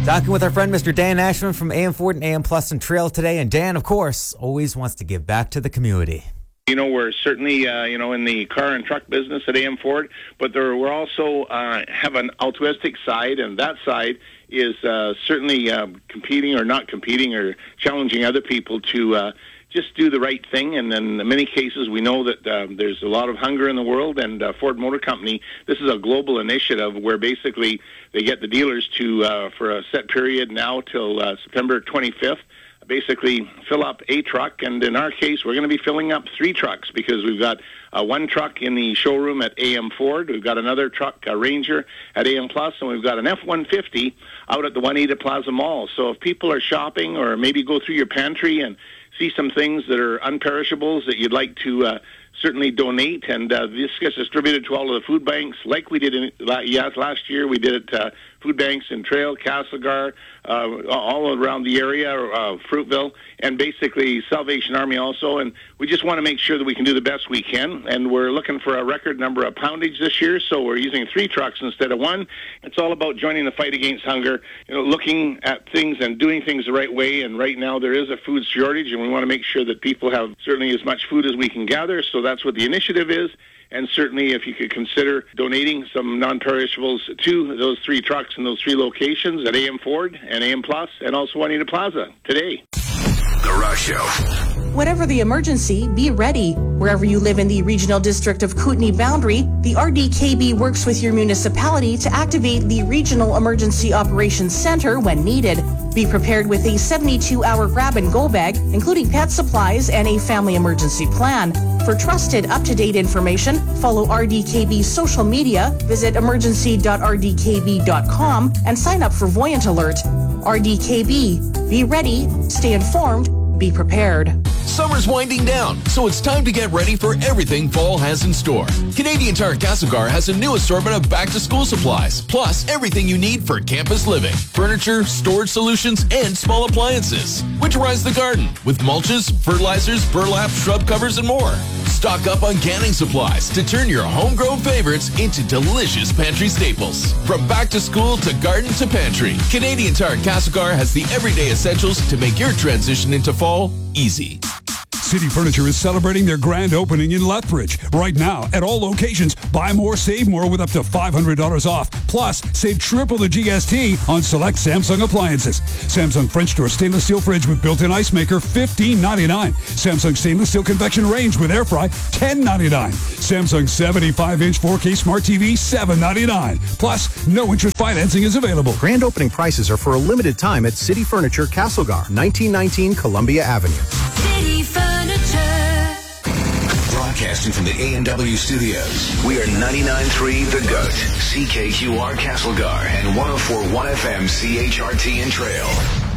Talking with our friend Mr. Dan Ashman from AM Ford and AM Plus and Trail today. And Dan, of course, always wants to give back to the community. You know, we're certainly, in the car and truck business at AM Ford, but we're also have an altruistic side, and that side is certainly competing or not competing or challenging other people to just do the right thing. And then in many cases, we know that there's a lot of hunger in the world, and Ford Motor Company, this is a global initiative where basically they get the dealers to, for a set period now till September 25th, basically fill up a truck, and in our case, we're going to be filling up 3 trucks because we've got one truck in the showroom at AM Ford, we've got another truck, a Ranger, at AM Plus, and we've got an F-150 out at the Juanita Plaza Mall. So if people are shopping or maybe go through your pantry and see some things that are unperishables that you'd like to certainly donate, and this gets distributed to all of the food banks like we did last year. We did it food banks in Trail, Castlegar, all around the area, Fruitville, and basically Salvation Army also. And we just want to make sure that we can do the best we can. And we're looking for a record number of poundage this year, so we're using 3 trucks instead of 1. It's all about joining the fight against hunger, looking at things and doing things the right way. And right now there is a food shortage, and we want to make sure that people have certainly as much food as we can gather. So that's what the initiative is. And certainly if you could consider donating some non-perishables to those 3 trucks in those 3 locations at AM Ford and AM Plus and also Juanita Plaza today. The Rush Show. Whatever the emergency, be ready. Wherever you live in the Regional District of Kootenay boundary, the RDKB works with your municipality to activate the Regional Emergency Operations Center when needed. Be prepared with a 72-hour grab-and-go bag, including pet supplies and a family emergency plan. For trusted, up-to-date information, follow RDKB's social media, visit emergency.rdkb.com, and sign up for Voyant Alert. RDKB. Be ready, stay informed, be prepared. Summer's winding down, so it's time to get ready for everything fall has in store. Canadian Tire Castlegar has a new assortment of back-to-school supplies, plus everything you need for campus living, furniture, storage solutions, and small appliances. Winterize the garden with mulches, fertilizers, burlap, shrub covers, and more. Stock up on canning supplies to turn your homegrown favorites into delicious pantry staples. From back to school to garden to pantry, Canadian Tire Castlegar has the everyday essentials to make your transition into fall easy. City Furniture is celebrating their grand opening in Lethbridge. Right now, at all locations, buy more, save more with up to $500 off. Plus, save triple the GST on select Samsung appliances. Samsung French door stainless steel fridge with built-in ice maker, $15.99. Samsung stainless steel convection range with air fry, $10.99. Samsung 75-inch 4K smart TV, $7.99. Plus, no interest financing is available. Grand opening prices are for a limited time at City Furniture Castlegar, 1919 Columbia Avenue. City Furniture. Broadcasting from the A&W studios, we are 99.3 The Goat, CKQR Castlegar, and 104.1 FM CHRT in Trail.